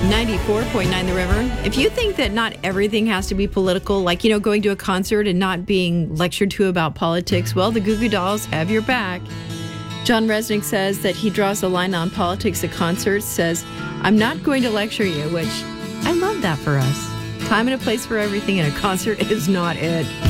94.9 The River. If you think that not everything has to be political, like, going to a concert and not being lectured to about politics, well, the Goo Goo Dolls have your back. John Resnick says that he draws a line on politics at concerts, says, I'm not going to lecture you, which I love that for us. Time and a place for everything, and a concert is not it.